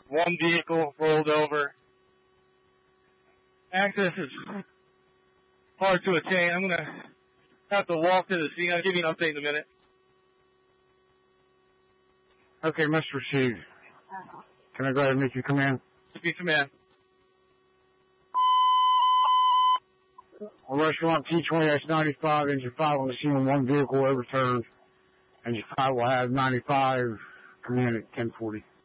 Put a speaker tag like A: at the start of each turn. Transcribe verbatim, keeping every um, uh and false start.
A: One vehicle rolled over. Access is hard to attain. I'm going to have to walk to the scene. I'll give you an update in a minute.
B: Okay, Mister Chief. Can I go ahead and make you come in?
A: Speak command.
B: Restaurant T twenty X ninety-five, engine five on the scene, one vehicle overturned. Engine five will have ninety-five, come in at ten forty.